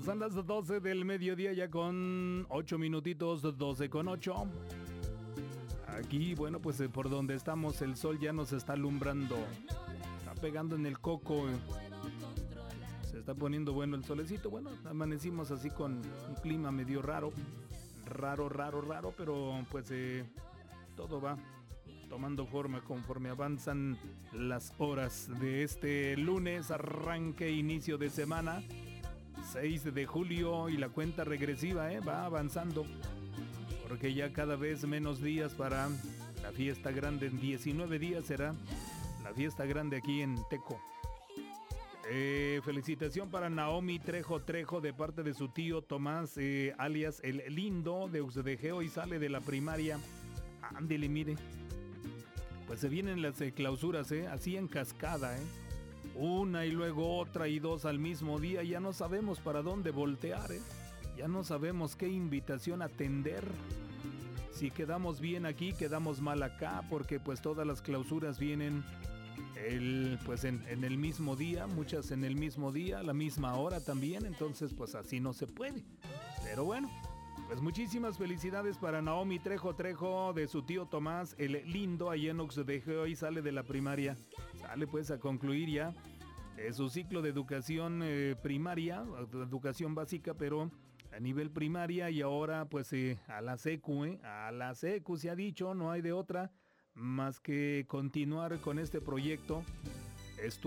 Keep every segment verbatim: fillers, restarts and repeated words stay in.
Son las doce del mediodía ya con ocho minutitos, doce con ocho. Aquí, bueno, pues eh, por donde estamos el sol ya nos está alumbrando. Está pegando en el coco. eh. Se está poniendo bueno el solecito. Bueno, amanecimos así con un clima medio raro. Raro, raro, raro, pero pues eh, todo va tomando forma conforme avanzan las horas de este lunes, arranque, inicio de semana. seis de julio y la cuenta regresiva eh, va avanzando. Porque ya cada vez menos días para la fiesta grande. En diecinueve días será la fiesta grande aquí en Teco. Eh, felicitación para Naomi Trejo Trejo de parte de su tío Tomás, eh, alias El Lindo de Uxdejeo, hoy sale de la primaria. Ándele, mire. Pues se vienen las eh, clausuras, eh, así en cascada, eh. Una y luego otra y dos al mismo día. Ya no sabemos para dónde voltear, eh. Ya no sabemos qué invitación atender. Si quedamos bien aquí, quedamos mal acá, porque pues todas las clausuras vienen el, pues en, en el mismo día, muchas en el mismo día, la misma hora también, entonces pues así no se puede. Pero bueno, pues muchísimas felicidades para Naomi Trejo Trejo de su tío Tomás, El Lindo, allá en Uxdejeo, y sale de la primaria, sale pues a concluir ya eh, su ciclo de educación eh, primaria, educación básica, pero a nivel primaria, y ahora pues eh, a la secu, eh, a la secu se ha dicho, no hay de otra más que continuar con este proyecto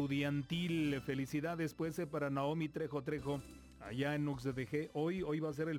estudiantil. Felicidades pues eh, para Naomi Trejo Trejo allá en Uxdejeo. Hoy, hoy va a ser el